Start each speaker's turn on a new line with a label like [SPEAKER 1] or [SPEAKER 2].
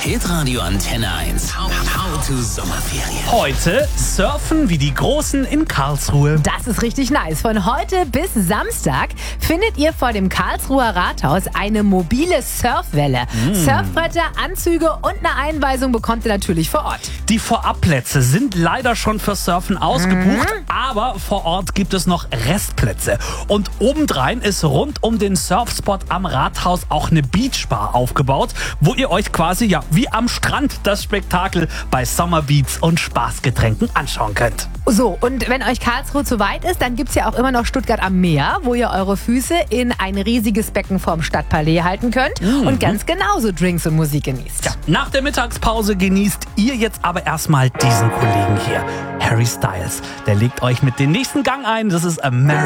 [SPEAKER 1] Hitradio Antenne 1. How to Sommerferien.
[SPEAKER 2] Heute surfen wie die Großen in Karlsruhe.
[SPEAKER 3] Das ist richtig nice. Von heute bis Samstag findet ihr vor dem Karlsruher Rathaus eine mobile Surfwelle. Surfbretter, Anzüge und eine Einweisung bekommt ihr natürlich vor Ort.
[SPEAKER 2] Die Vorabplätze sind leider schon für Surfen ausgebucht, aber vor Ort gibt es noch Restplätze. Und obendrein ist rund um den Surfspot am Rathaus auch eine Beachbar aufgebaut, wo ihr euch quasi wie am Strand das Spektakel bei Summerbeats und Spaßgetränken anschauen könnt.
[SPEAKER 3] So, und wenn euch Karlsruhe zu weit ist, dann gibt's ja auch immer noch Stuttgart am Meer, wo ihr eure Füße in ein riesiges Becken vorm Stadtpalais halten könnt und ganz genauso Drinks und Musik genießt.
[SPEAKER 2] Ja, nach der Mittagspause genießt ihr jetzt aber erstmal diesen Kollegen hier, Harry Styles. Der legt euch mit dem nächsten Gang ein. Das ist American.